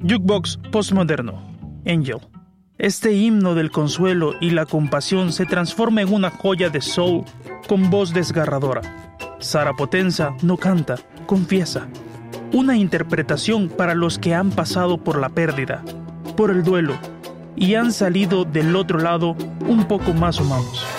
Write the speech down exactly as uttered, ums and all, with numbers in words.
Jukebox postmoderno, Angel. Este himno del consuelo y la compasión se transforma en una joya de soul con voz desgarradora. Sara Potenza no canta, confiesa. Una interpretación para los que han pasado por la pérdida, por el duelo, y han salido del otro lado un poco más humanos.